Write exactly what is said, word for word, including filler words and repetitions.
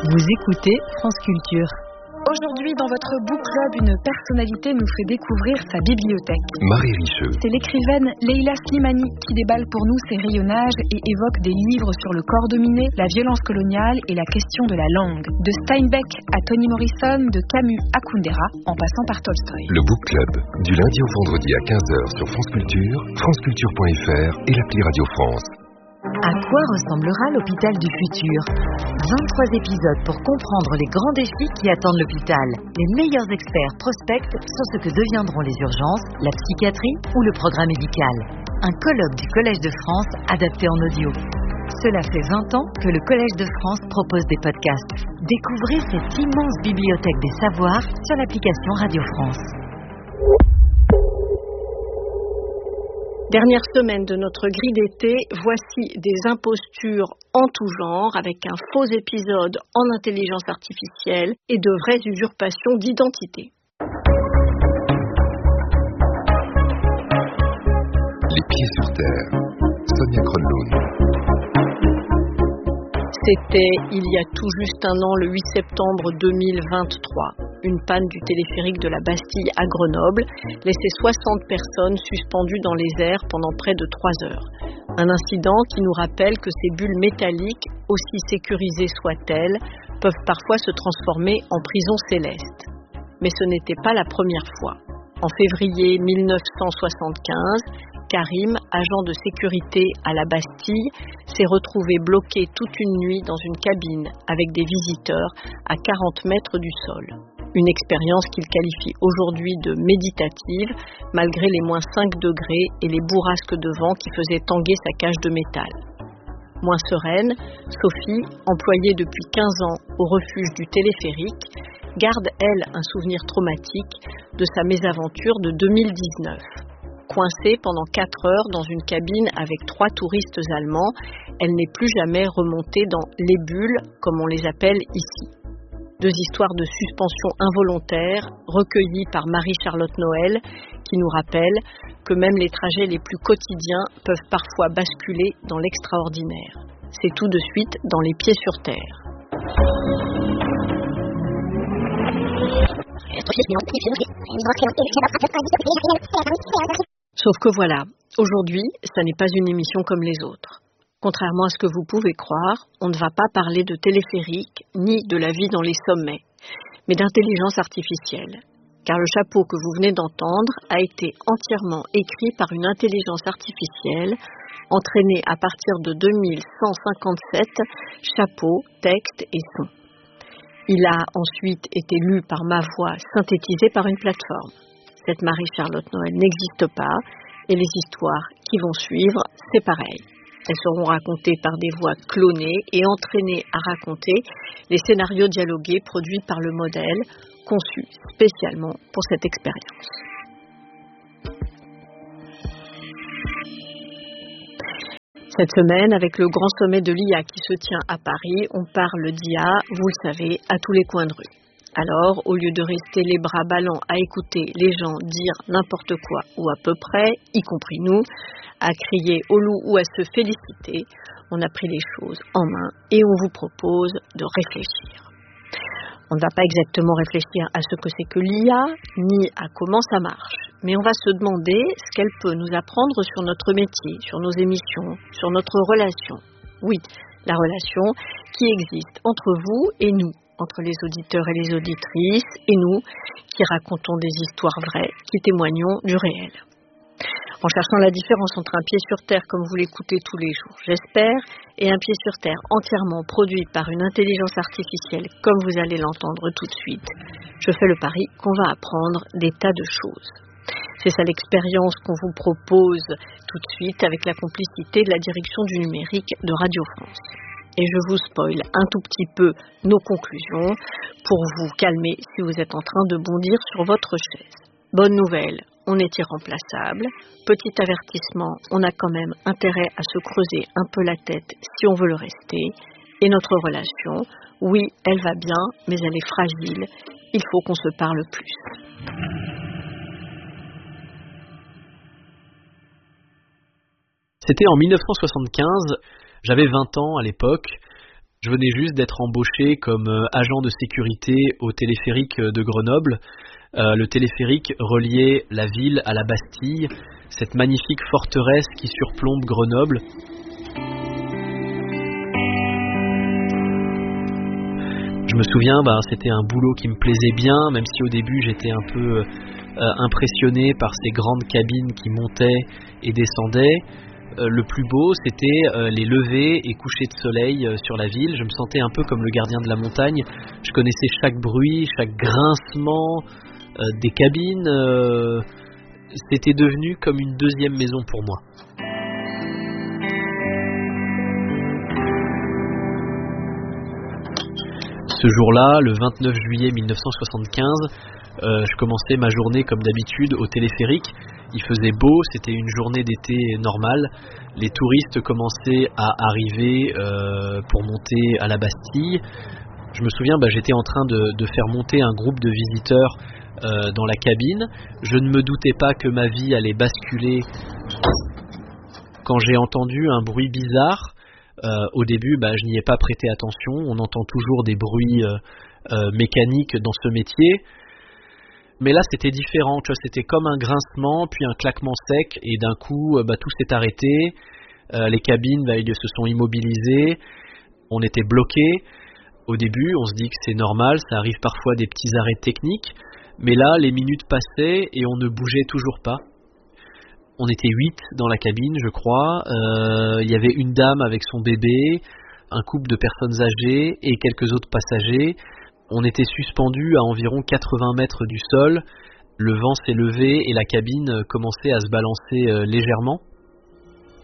Vous écoutez France Culture. Aujourd'hui, dans votre book club, une personnalité nous fait découvrir sa bibliothèque. Marie Richeux. C'est l'écrivaine Leila Slimani qui déballe pour nous ses rayonnages et évoque des livres sur le corps dominé, la violence coloniale et la question de la langue. De Steinbeck à Toni Morrison, de Camus à Kundera, en passant par Tolstoï. Le book club, du lundi au vendredi à quinze heures sur France Culture, franceculture point f r et l'appli Radio France. À quoi ressemblera l'hôpital du futur ? vingt-trois épisodes pour comprendre les grands défis qui attendent l'hôpital. Les meilleurs experts prospectent sur ce que deviendront les urgences, la psychiatrie ou le programme médical. Un colloque du Collège de France adapté en audio. Cela fait vingt ans que le Collège de France propose des podcasts. Découvrez cette immense bibliothèque des savoirs sur l'application Radio France. Dernière semaine de notre grille d'été, voici des impostures en tout genre avec un faux épisode en intelligence artificielle et de vraies usurpations d'identité. Les pieds sur terre. Sonia Kronlund. C'était il y a tout juste un an, le huit septembre deux mille vingt-trois. Une panne du téléphérique de la Bastille à Grenoble laissait soixante personnes suspendues dans les airs pendant près de trois heures. Un incident qui nous rappelle que ces bulles métalliques, aussi sécurisées soient-elles, peuvent parfois se transformer en prison céleste. Mais ce n'était pas la première fois. En février mille neuf cent soixante-quinze, Karim, agent de sécurité à la Bastille, s'est retrouvé bloqué toute une nuit dans une cabine avec des visiteurs à quarante mètres du sol. Une expérience qu'il qualifie aujourd'hui de méditative, malgré les moins cinq degrés et les bourrasques de vent qui faisaient tanguer sa cage de métal. Moins sereine, Sophie, employée depuis quinze ans au refuge du téléphérique, garde, elle, un souvenir traumatique de sa mésaventure de deux mille dix-neuf. Coincée pendant quatre heures dans une cabine avec trois touristes allemands, elle n'est plus jamais remontée dans les bulles, comme on les appelle ici. Deux histoires de suspension involontaire recueillies par Marie-Charlotte Noël qui nous rappellent que même les trajets les plus quotidiens peuvent parfois basculer dans l'extraordinaire. C'est tout de suite dans Les pieds sur terre. Sauf que voilà, aujourd'hui, ça n'est pas une émission comme les autres. Contrairement à ce que vous pouvez croire, on ne va pas parler de téléphérique ni de la vie dans les sommets, mais d'intelligence artificielle. Car le chapeau que vous venez d'entendre a été entièrement écrit par une intelligence artificielle entraînée à partir de deux mille cent cinquante-sept chapeaux, textes et sons. Il a ensuite été lu par ma voix synthétisée par une plateforme. Cette Marie-Charlotte Noël n'existe pas et les histoires qui vont suivre, c'est pareil. Elles seront racontées par des voix clonées et entraînées à raconter les scénarios dialogués produits par le modèle, conçu spécialement pour cette expérience. Cette semaine, avec le grand sommet de l'I A qui se tient à Paris, on parle d'I A, vous le savez, à tous les coins de rue. Alors, au lieu de rester les bras ballants à écouter les gens dire n'importe quoi ou à peu près, y compris nous, à crier au loup ou à se féliciter, on a pris les choses en main et on vous propose de réfléchir. On ne va pas exactement réfléchir à ce que c'est que l'I A, ni à comment ça marche, mais on va se demander ce qu'elle peut nous apprendre sur notre métier, sur nos émissions, sur notre relation. Oui, la relation qui existe entre vous et nous, entre les auditeurs et les auditrices, et nous, qui racontons des histoires vraies, qui témoignons du réel. En cherchant la différence entre un pied sur terre, comme vous l'écoutez tous les jours, j'espère, et un pied sur terre entièrement produit par une intelligence artificielle, comme vous allez l'entendre tout de suite, je fais le pari qu'on va apprendre des tas de choses. C'est ça l'expérience qu'on vous propose tout de suite avec la complicité de la direction du numérique de Radio France. Et je vous spoil un tout petit peu nos conclusions pour vous calmer si vous êtes en train de bondir sur votre chaise. Bonne nouvelle, on est irremplaçable. Petit avertissement, on a quand même intérêt à se creuser un peu la tête si on veut le rester. Et notre relation, oui, elle va bien, mais elle est fragile. Il faut qu'on se parle plus. C'était en mille neuf cent soixante-quinze. J'avais vingt ans à l'époque. Je venais juste d'être embauché comme euh, agent de sécurité au téléphérique de Grenoble. Euh, le téléphérique reliait la ville à la Bastille, cette magnifique forteresse qui surplombe Grenoble. Je me souviens, bah, c'était un boulot qui me plaisait bien, même si au début j'étais un peu euh, impressionné par ces grandes cabines qui montaient et descendaient. Euh, le plus beau, c'était euh, les levers et couchers de soleil euh, sur la ville. Je me sentais un peu comme le gardien de la montagne. Je connaissais chaque bruit, chaque grincement euh, des cabines. Euh, c'était devenu comme une deuxième maison pour moi. Ce jour-là, le vingt-neuf juillet mille neuf cent soixante-quinze, euh, je commençais ma journée comme d'habitude au téléphérique. Il faisait beau, c'était une journée d'été normale. Les touristes commençaient à arriver euh, pour monter à la Bastille. Je me souviens, bah, j'étais en train de, de faire monter un groupe de visiteurs euh, dans la cabine. Je ne me doutais pas que ma vie allait basculer quand j'ai entendu un bruit bizarre. Euh, au début, bah, je n'y ai pas prêté attention. On entend toujours des bruits euh, euh, mécaniques dans ce métier. Mais là, c'était différent. Tu vois, c'était comme un grincement, puis un claquement sec, et d'un coup, euh, bah, tout s'est arrêté. Euh, les cabines bah, se sont immobilisées. On était bloqués. Au début, on se dit que c'est normal. Ça arrive parfois des petits arrêts techniques. Mais là, les minutes passaient et on ne bougeait toujours pas. On était huit dans la cabine, je crois. Euh, il y avait une dame avec son bébé, un couple de personnes âgées et quelques autres passagers. On était suspendus à environ quatre-vingts mètres du sol. Le vent s'est levé et la cabine commençait à se balancer euh, légèrement.